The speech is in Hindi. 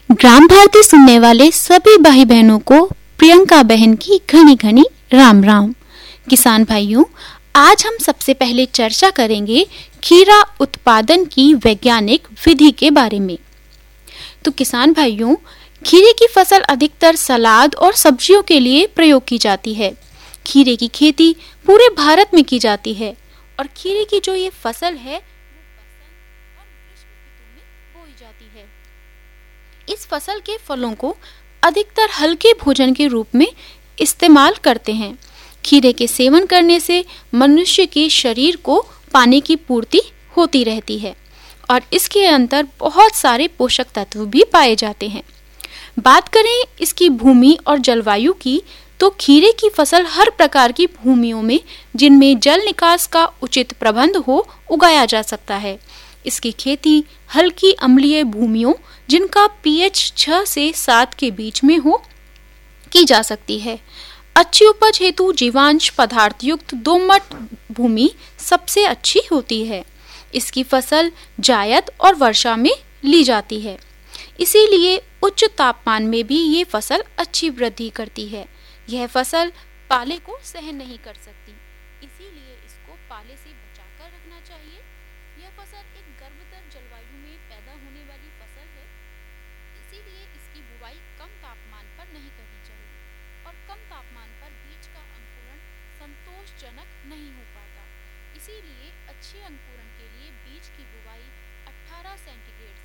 ग्राम भारती सुनने वाले सभी भाई बहनों को प्रियंका बहन की घनी घनी राम राम। किसान भाइयों, आज हम सबसे पहले चर्चा करेंगे खीरा उत्पादन की वैज्ञानिक विधि के बारे में। तो किसान भाइयों, खीरे की फसल अधिकतर सलाद और सब्जियों के लिए प्रयोग की जाती है। खीरे की खेती पूरे भारत में की जाती है और खीरे की जो ये फसल है वो बसंत और ग्रीष्म ऋतु में बोई जाती है। इस फसल के फलों को अधिकतर हल्के भोजन के रूप में इस्तेमाल करते हैं। खीरे के सेवन करने से मनुष्य के शरीर को पानी की पूर्ति होती रहती है और इसके अंदर बहुत सारे पोषक तत्व भी पाए जाते हैं। बात करें इसकी भूमि और जलवायु की, तो खीरे की फसल हर प्रकार की भूमियों में जिनमें जल निकास का उचित प्रबंध हो उगाया जा सकता है। इसकी खेती हल्की अम्लीय भूमियों जिनका पीएच 6 से 7 के बीच में हो की जा सकती है। अच्छी उपज हेतु जीवांश पदार्थ युक्त दोमट भूमि सबसे अच्छी होती है। इसकी फसल जायद और वर्षा में ली जाती है, इसीलिए उच्च तापमान में भी ये फसल अच्छी वृद्धि करती है। यह फसल पाले को सहन नहीं कर सकती, इसीलिए इसको पाले से बचाकर रखना चाहिए। यह फसल एक गर्मतर जलवायु में पैदा होने वाली फसल है, इसीलिए इसकी बुवाई कम तापमान पर नहीं करनी चाहिए और कम तापमान पर बीज का अंकुरण संतोषजनक नहीं हो पाता। इसीलिए अच्छे अंकुरण के लिए बीज की बुवाई 18 सेंटीग्रेड